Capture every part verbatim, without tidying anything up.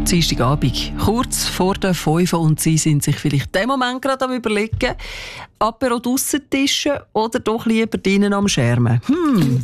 Dienstagabend, kurz vor der fünf und Sie sind sich vielleicht in dem Moment gerade am Überlegen, Apero draussen tischen oder doch lieber drinnen am Schermen. Hm.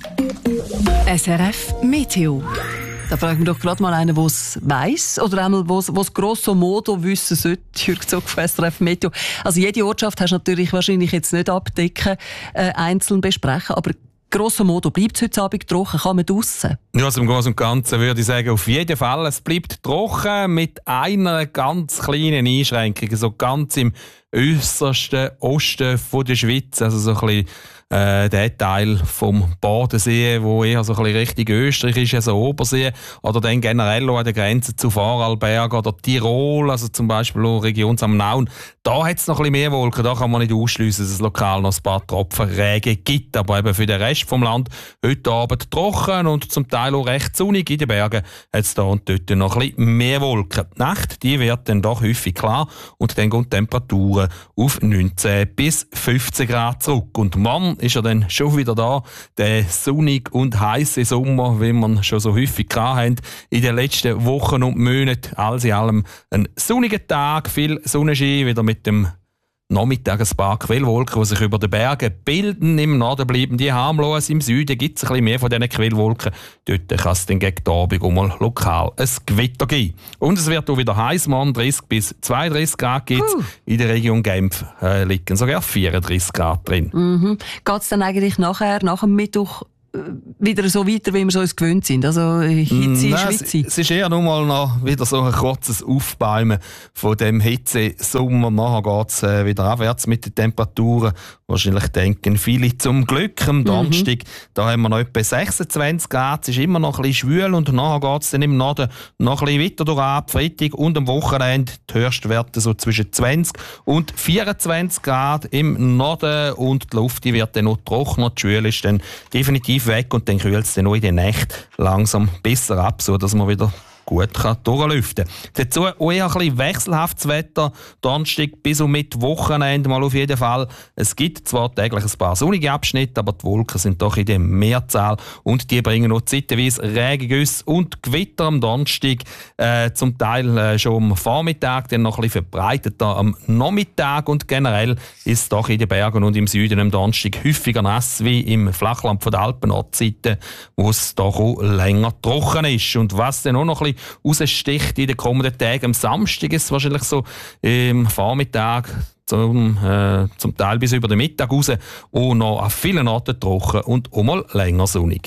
S R F Meteo. Da fragen wir doch gerade mal einen, der es weiss oder einmal, der es grosso modo wissen sollte. Jürg Zog von S R F Meteo. Also jede Ortschaft hast du natürlich wahrscheinlich jetzt nicht abdecken, äh, einzeln besprechen, aber grosso modo bleibt es heute Abend trocken, kann man draussen? Ja, also im Großen und Ganzen würde ich sagen, auf jeden Fall. Es bleibt trocken mit einer ganz kleinen Einschränkung, so ganz im äußersten Osten von der Schweiz, also so ein bisschen äh, der Teil vom Bodensee, wo eher so ein bisschen Richtung Österreich ist, also Obersee, oder dann generell auch an der Grenze zu Vorarlberg oder Tirol, also zum Beispiel auch Region Samnaun. Da hat es noch ein bisschen mehr Wolken, da kann man nicht ausschliessen, dass es lokal noch ein paar Tropfen Regen gibt, aber eben für den Rest vom Land heute Abend trocken und zum Teil auch recht sonnig. In den Bergen hat es da und dort noch ein bisschen mehr Wolken. Die Nacht, die wird dann doch häufig klar und dann gehen die Temperaturen auf neunzehn bis fünfzehn Grad zurück. Und morgen ist er dann schon wieder da, der sonnig und heiße Sommer, wie wir schon so häufig hatten in den letzten Wochen und Monaten. Alles in allem ein sonniger Tag, viel Sonnenschein, wieder mit dem Nachmittag ein paar Quellwolken, die sich über den Bergen bilden. Im Norden bleiben die harmlos. Im Süden gibt es ein bisschen mehr von diesen Quellwolken. Dort kann es dann gegen den Abend auch mal lokal ein Gewitter geben. Und es wird auch wieder heiß. Morgen dreißig bis zweiunddreißig Grad gibt es. Uh. In der Region Genf äh, liegen sogar vierunddreißig Grad drin. Mhm. Geht es dann eigentlich nachher, nach dem Mittwoch, wieder so weiter, wie wir so uns gewöhnt sind? Also Hitze, Nein, Schwitze? Es, es ist eher nur mal noch wieder so ein kurzes Aufbäumen von dem Hitze-Sommer. Nachher geht es äh, wieder abwärts mit den Temperaturen. Wahrscheinlich denken viele zum Glück. Am Donnerstag, mhm. da haben wir noch etwa sechsundzwanzig Grad. Es ist immer noch ein bisschen schwül und nachher geht es dann im Norden noch ein bisschen weiter durch ab. Freitag und am Wochenende die Höchstwerte so zwischen zwanzig und vierundzwanzig Grad im Norden und die Luft die wird dann noch trockener. Die Schwül ist dann definitiv weg und dann kühlt es dann auch in der Nacht langsam besser ab, sodass man wieder gut kann durchlüften kann. Dazu auch eher ein bisschen wechselhaftes Wetter. Donnerstag bis und mit Wochenende mal auf jeden Fall. Es gibt zwar täglich ein paar sonnige Abschnitte, aber die Wolken sind doch in der Mehrzahl und die bringen noch zeitweise Regengüsse und Gewitter am Donnerstag. Äh, zum Teil äh, schon am Vormittag, dann noch ein bisschen verbreiteter am Nachmittag und generell ist es doch in den Bergen und im Süden am Donnerstag häufiger nass wie im Flachland von der Alpen-Nordseite, wo es doch auch länger trocken ist. Und was dann auch noch ein bisschen raussticht in den kommenden Tagen. Am Samstag ist es wahrscheinlich so im Vormittag zum, äh, zum Teil bis über den Mittag raus und noch an vielen Orten trocken und auch mal länger sonnig.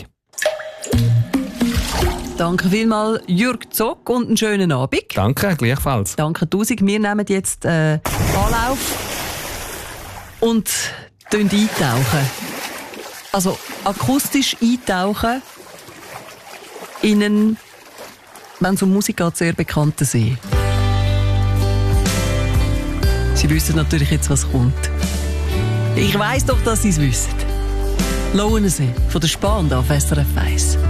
Danke vielmals, Jürg Zog, und einen schönen Abend. Danke, gleichfalls. Danke tausend. Wir nehmen jetzt äh, Anlauf und eintauchen. Also akustisch eintauchen in einen, wenn es um Musik geht, sehr bekannten See. Sie wissen natürlich jetzt, was kommt. Ich weiss doch, dass Sie es wissen. Lauensee von der Spahn auf S R F eins.